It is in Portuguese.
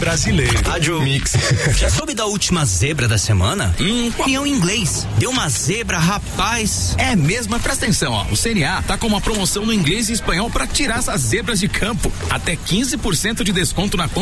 Brasileiro. Rádio Mix. Já soube da última zebra da semana? Em inglês. Deu uma zebra, rapaz. É mesmo, presta atenção, ó. O CNA tá com uma promoção no inglês e espanhol pra tirar essas zebras de campo. Até 15% de desconto na compra